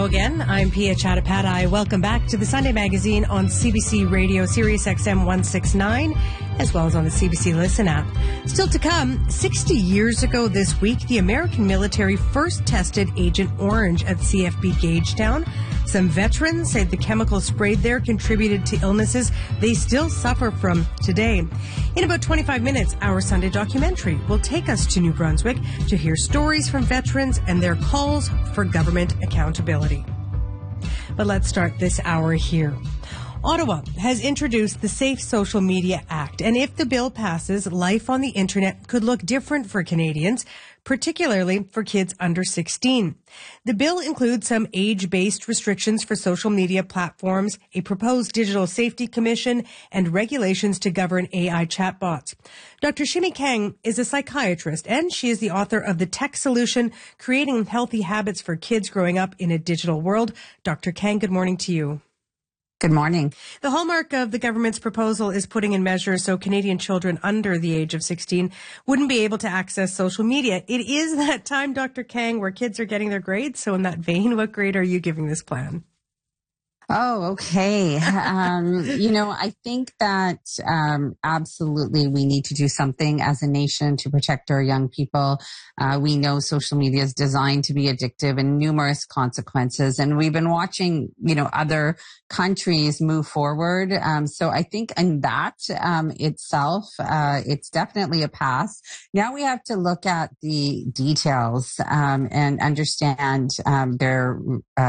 again. I'm Pia Chattopadhyay. Welcome back to the Sunday Magazine on CBC Radio, Sirius XM 169, as well as on the CBC Listen app. Still to come, 60 years ago this week, the American military first tested Agent Orange at CFB Gagetown. Some veterans say the chemical sprayed there contributed to illnesses they still suffer from today. In about 25 minutes, our Sunday documentary will take us to New Brunswick to hear stories from veterans and their calls for government accountability. But let's start this hour here. Ottawa has introduced the Safe Social Media Act, and if the bill passes, life on the internet could look different for Canadians, particularly for kids under 16. The bill includes some age-based restrictions for social media platforms, a proposed digital safety commission, and regulations to govern AI chatbots. Dr. Shimi Kang is a psychiatrist, and she is the author of The Tech Solution, Creating Healthy Habits for Kids Growing Up in a Digital World. Dr. Kang, good morning to you. Good morning. The hallmark of the government's proposal is putting in measures so Canadian children under the age of 16 wouldn't be able to access social media. It is that time, Dr. Kang, where kids are getting their grades. So in that vein, what grade are you giving this plan? Oh, okay. I think that absolutely we need to do something as a nation to protect our young people. We know social media is designed to be addictive and numerous consequences. And we've been watching, other countries move forward. So I think in that itself, it's definitely a pass. Now we have to look at the details and understand their,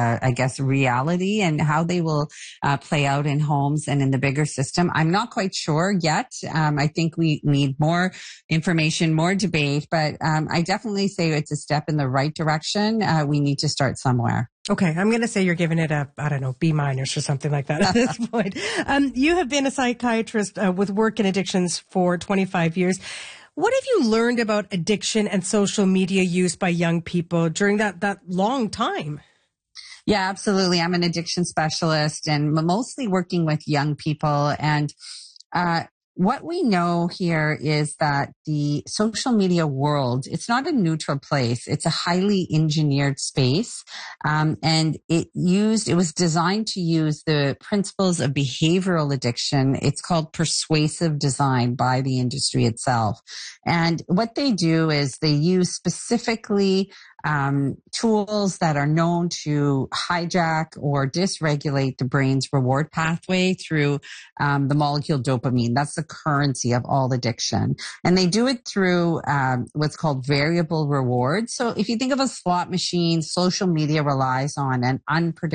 reality and how they will play out in homes and in the bigger system. I'm not quite sure yet. I think we need more information, more debate, but I definitely say it's a step in the right direction. We need to start somewhere. Okay, I'm going to say you're giving it a, B- or something like that at this point. You have been a psychiatrist with work in addictions for 25 years. What have you learned about addiction and social media use by young people during that long time? Yeah, absolutely. I'm an addiction specialist and mostly working with young people. And what we know here is that the social media world, it's not a neutral place. It's a highly engineered space. And it was designed to use the principles of behavioral addiction. It's called persuasive design by the industry itself. And what they do is they use specifically tools that are known to hijack or dysregulate the brain's reward pathway through the molecule dopamine. That's the currency of all addiction. And they do it through what's called variable rewards. So if you think of a slot machine, social media relies on an unpredictable